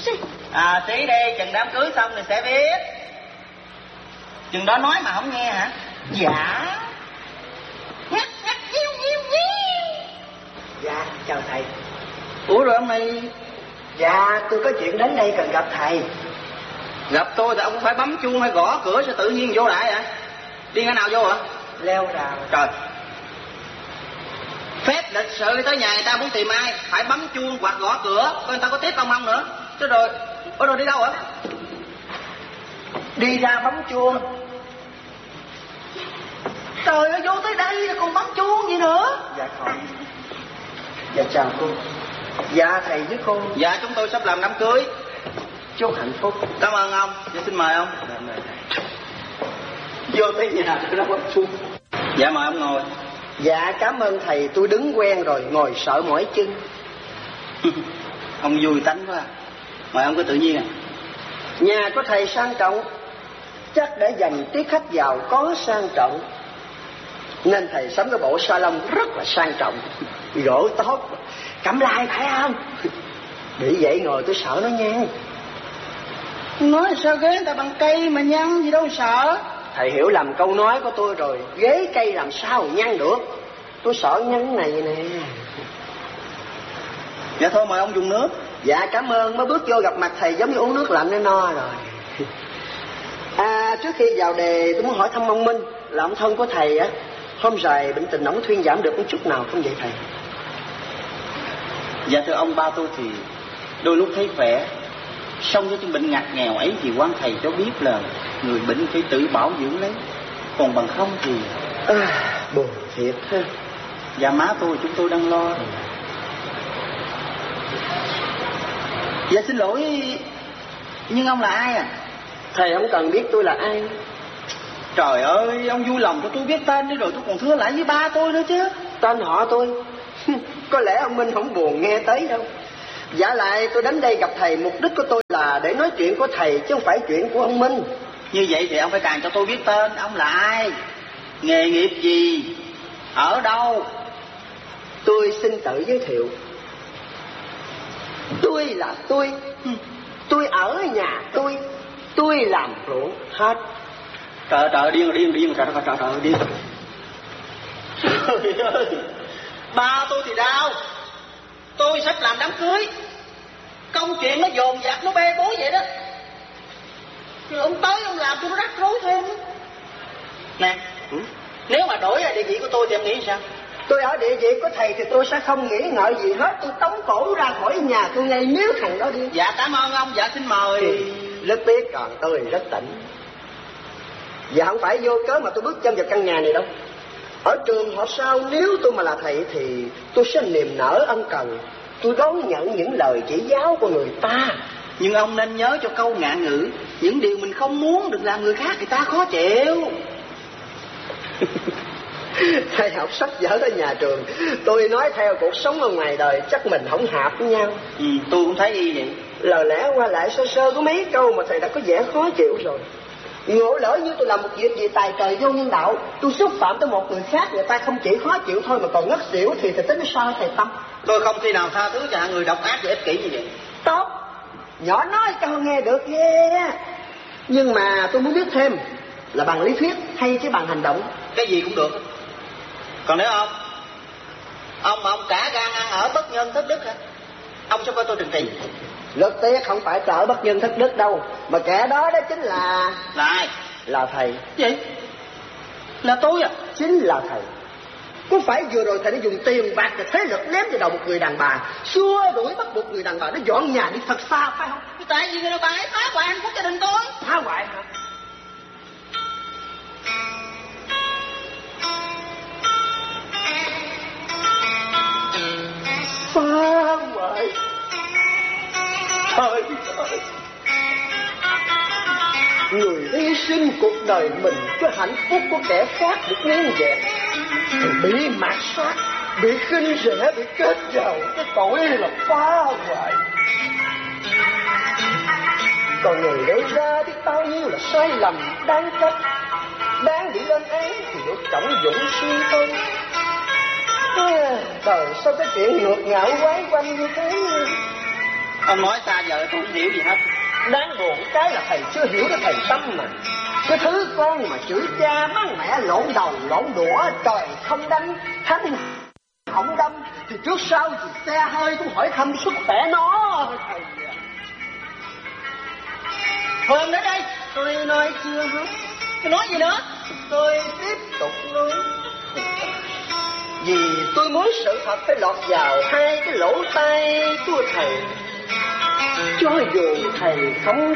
Tí đi, chừng đám cưới xong thì sẽ biết. Chừng đó nói mà không nghe hả? Dạ. Dạ, chào thầy. Ủa rồi ông này? Dạ, tôi có chuyện đến đây cần gặp thầy. Gặp tôi thì ông cũng phải bấm chuông hay gõ cửa sao tự nhiên vô lại hả? Đi ngã nào vô hả? Leo rào. Trời, phép lịch sự tới nhà người ta muốn tìm ai phải bấm chuông hoặc gõ cửa, coi người ta có tiếp không nữa. Chứ rồi, rồi đi đâu hả? Đi ra bấm chuông. Trời ơi, vô tới đây còn bấm chuông gì nữa? Dạ không. Dạ chào cô. Dạ thầy với cô. Dạ chúng tôi sắp làm đám cưới. Chúc hạnh phúc. Cảm ơn ông. Dạ xin mời ông. Dạ mời thầy. Vô tới nhà tôi đã bấm chuông. Dạ mời ông ngồi. Dạ cảm ơn thầy, tôi đứng quen rồi, ngồi sợ mỏi chân. Ông vui tánh quá. Mời ông cứ tự nhiên à. Nhà có thầy sang trọng, chắc để dành tiếp khách giàu có sang trọng, nên thầy sắm cái bộ salon rất là sang trọng, gỗ tốt, cẩm lai phải không? Bị vậy ngồi tôi sợ nó nhăn. Nói sao ghế người ta bằng cây mà nhăn gì đâu sợ. Thầy hiểu lầm câu nói của tôi rồi, ghế cây làm sao nhăn được. Tôi sợ nhăn này nè. Dạ thôi mời ông dùng nước. Dạ cảm ơn, mới bước vô gặp mặt thầy giống như uống nước lạnh nó no rồi. Trước khi vào đề tôi muốn hỏi thăm ông Minh, là ông thân của thầy á. Hôm dài bệnh tình ổng thuyên giảm được một chút nào không vậy thầy? Dạ thưa ông, ba tôi thì đôi lúc thấy khỏe, song với cái bệnh ngặt nghèo ấy thì quan thầy cho biết là người bệnh phải tự bảo dưỡng lấy, còn bằng không thì buồn thiệt ha. Dạ má tôi chúng tôi đang lo. Dạ xin lỗi, nhưng ông là ai à? Thầy không cần biết tôi là ai. Trời ơi, ông vui lòng cho tôi biết tên đi rồi tôi còn thưa lại với ba tôi nữa chứ. Tên họ tôi có lẽ ông Minh không buồn nghe tới đâu. Dạ lại tôi đến đây gặp thầy, mục đích của tôi là để nói chuyện của thầy chứ không phải chuyện của ông Minh. Như vậy thì ông phải càng cho tôi biết tên, ông là ai, nghề nghiệp gì, ở đâu. Tôi xin tự giới thiệu. Tôi là tôi ở nhà tôi làm ruộng hết. Trời điên trời điên. Trời ơi, ba tôi thì đau, tôi sắp làm đám cưới, công chuyện nó dồn dập, nó bê bối vậy đó. Rồi ông tới ông làm cho nó rắc rối thêm. Nè, nếu mà đổi địa vị của tôi thì em nghĩ sao? Tôi ở địa vị của thầy thì tôi sẽ không nghĩ ngợi gì hết. Tôi tống cổ ra khỏi nhà tôi ngay nếu thằng đó đi. Dạ cảm ơn ông, dạ xin mời. Rất tiếc, còn tôi rất tỉnh. Dạ không phải vô cớ mà tôi bước chân vào căn nhà này đâu. Ở trường họ sao, nếu tôi mà là thầy thì tôi sẽ niềm nở ân cần, tôi đón nhận những lời chỉ giáo của người ta. Nhưng ông nên nhớ cho câu ngạn ngữ, những điều mình không muốn đừng làm người khác người ta khó chịu. Thầy học sách vở ở nhà trường, tôi nói theo cuộc sống ở ngoài đời chắc mình không hợp với nhau. Tôi cũng thấy y vậy. Lời lẽ qua lại sơ sơ có mấy câu mà thầy đã có vẻ khó chịu rồi. Ngộ lỡ như tôi làm một việc gì tài trời vô nhân đạo, tôi xúc phạm tới một người khác, người ta không chỉ khó chịu thôi mà còn ngất xỉu thì tính sao thầy Tâm? Tôi không khi nào tha thứ cho người độc ác và ích kỷ như vậy. Tốt, nhỏ nói cho nghe được ghê á. Nhưng mà tôi muốn biết thêm là bằng lý thuyết hay chứ bằng hành động? Cái gì cũng được. Còn nếu ông mà ông cả gan ăn ở bất nhân thất đức hả? Ông sẽ coi tôi trừng trị. Rất tiếc không phải trở bất nhân thất đức đâu, mà kẻ đó chính là... Là ai? Là thầy. Gì? Là tôi à? Chính là thầy. Có phải vừa rồi thầy đã dùng tiền bạc và thế lực ném vào đầu một người đàn bà, xua đuổi bắt buộc người đàn bà nó dọn nhà đi thật xa phải không? Tại vì người đàn bà ấy phá hoại hạnh phúc gia đình tôi. Phá hoại hả? Phá hoại. Trời ơi, người hy sinh cuộc đời mình cho hạnh phúc của kẻ khác được nguyên vẹn thì bị mạt sát, bị khinh rẻ, bị kết vào cái tội là phá hoại. Còn người gây ra biết bao nhiêu là sai lầm đáng trách, đáng bị lên án thì được trọng dụng suy tôn. Đời sao cái chuyện ngược ngạo quái quanh như thế? Ông nói xa giờ tôi không hiểu gì hết. Đáng buồn cái là thầy chưa hiểu cái thầy tâm mà. Cái thứ con mà chửi cha mắng mẹ lộn đầu lộn đũa, trời không đánh thánh không đâm, thì trước sau thì xe hơi cũng hỏi thăm sức khỏe nó. Thầy Hơn đến đây. tôi nói chưa hết. Tôi nói gì nữa? Tôi tiếp tục nói. Vì tôi muốn sự thật phải lọt vào hai cái lỗ tai của thầy. Cho dù thầy không